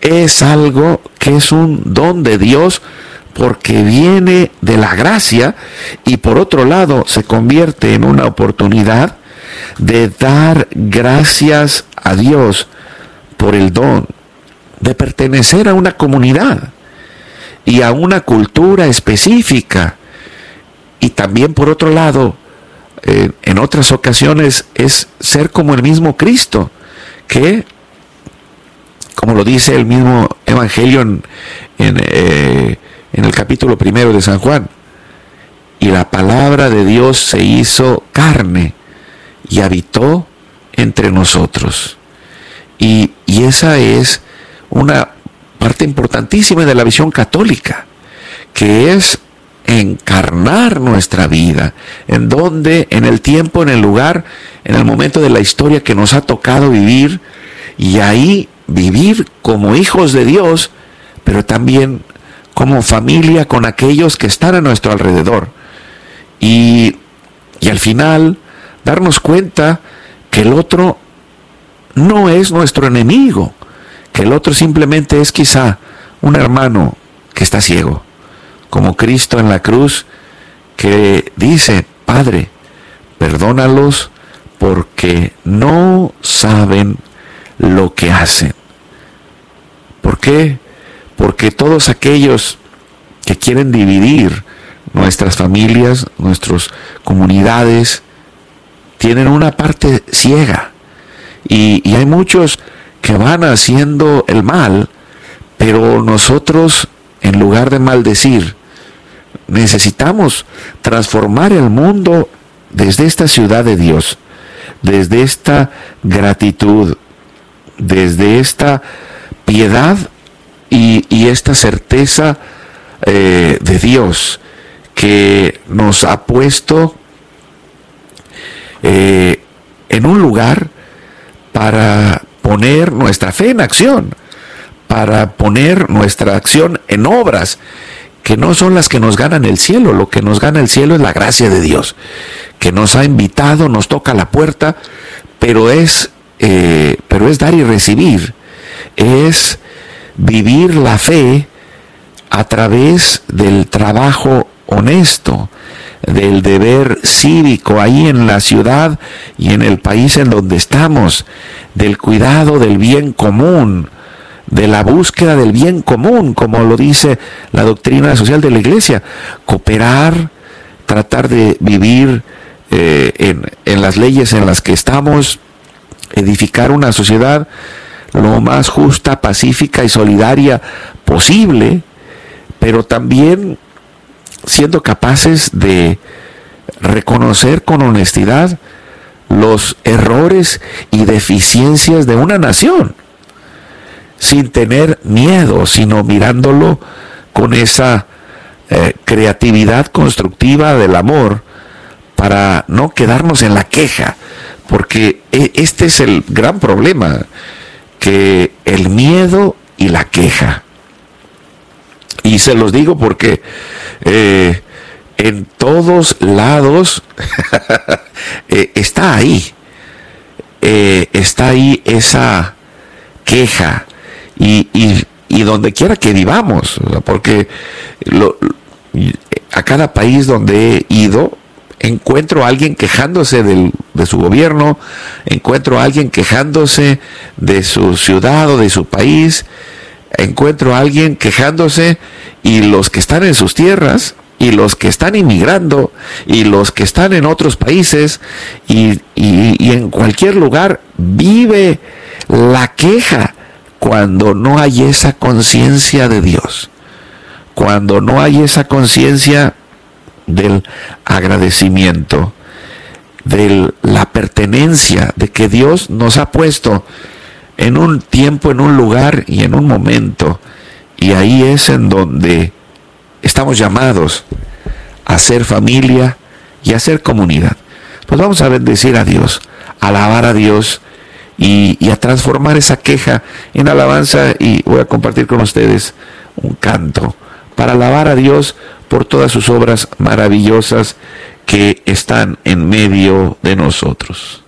es algo que es un don de Dios porque viene de la gracia y por otro lado se convierte en una oportunidad de dar gracias a Dios por el don de pertenecer a una comunidad y a una cultura específica. Y también por otro lado, en otras ocasiones es ser como el mismo Cristo, que, como lo dice el mismo Evangelio en el capítulo 1 de San Juan, y la palabra de Dios se hizo carne y habitó entre nosotros. Y esa es una parte importantísima de la visión católica, que es encarnar nuestra vida, en donde, en el tiempo, en el lugar, en el momento de la historia que nos ha tocado vivir, y ahí vivir como hijos de Dios, pero también como familia con aquellos que están a nuestro alrededor. Y al final, darnos cuenta que el otro no es nuestro enemigo, que el otro simplemente es quizá un hermano que está ciego, como Cristo en la cruz, que dice: Padre, perdónalos porque no saben lo que hacen. ¿Por qué? Porque todos aquellos que quieren dividir nuestras familias, nuestras comunidades, tienen una parte ciega. Y hay muchos que van haciendo el mal, pero nosotros, en lugar de maldecir, necesitamos transformar el mundo desde esta ciudad de Dios, desde esta gratitud, desde esta piedad y esta certeza de Dios, que nos ha puesto en un lugar para poner nuestra fe en acción, para poner nuestra acción en obras que no son las que nos ganan el cielo. Lo que nos gana el cielo es la gracia de Dios, que nos ha invitado, nos toca la puerta, pero es dar y recibir, es vivir la fe a través del trabajo honesto, del deber cívico ahí en la ciudad y en el país en donde estamos, del cuidado del bien común, de la búsqueda del bien común, como lo dice la doctrina social de la Iglesia. Cooperar, tratar de vivir en las leyes en las que estamos, edificar una sociedad lo más justa, pacífica y solidaria posible, pero también siendo capaces de reconocer con honestidad los errores y deficiencias de una nación, sin tener miedo, sino mirándolo con esa creatividad constructiva del amor, para no quedarnos en la queja, porque este es el gran problema, que el miedo y la queja. Y se los digo porque en todos lados está ahí esa queja, y donde quiera que vivamos, porque a cada país donde he ido, encuentro a alguien quejándose de su gobierno, encuentro a alguien quejándose de su ciudad o de su país, encuentro a alguien quejándose, y los que están en sus tierras, y los que están inmigrando, y los que están en otros países, y en cualquier lugar vive la queja, cuando no hay esa conciencia de Dios, cuando no hay esa conciencia del agradecimiento, de la pertenencia, de que Dios nos ha puesto en un tiempo, en un lugar y en un momento, y ahí es en donde estamos llamados a ser familia y a ser comunidad. Pues vamos a bendecir a Dios, a alabar a Dios y a transformar esa queja en alabanza, y voy a compartir con ustedes un canto para alabar a Dios por todas sus obras maravillosas que están en medio de nosotros.